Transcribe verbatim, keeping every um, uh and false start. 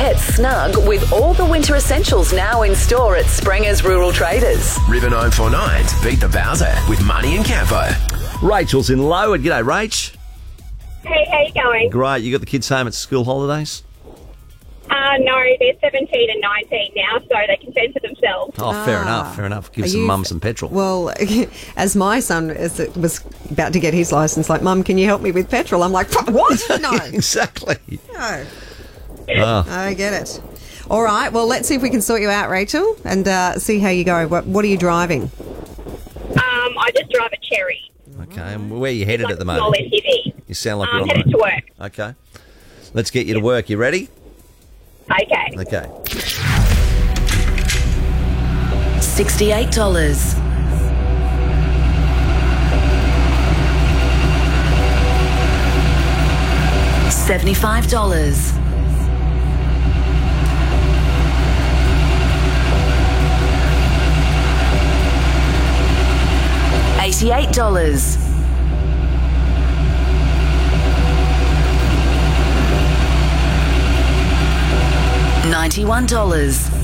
pets snug with all the winter essentials now in store at Sprenger's Rural Traders. River nine four nine to beat the Bowser with Money and Campo. Rachel's in Lowood. G'day, Rach. Hey, how you going? Great. You got the kids home at school holidays? Uh, no, they're seventeen and nineteen now, so they can fend for themselves. Oh, fair Ah. enough, fair enough. Give Are some you- mum some petrol. Well, as my son is, was about to get his licence, like, Mum, can you help me with petrol? I'm like, what? No. Exactly. No. Oh. I get it. All right, well, let's see if we can sort you out, Rachel, and uh, see how you go. What, what are you driving? Um, I just drive a Cherry. Okay, and where are you headed Like at the a small moment? S U V. You sound like I'm you're on the headed to road. work. Okay. Let's get you to work. You ready? Okay. Okay. sixty-eight dollars. seventy-five dollars. eighty-eight dollars. ninety-one dollars.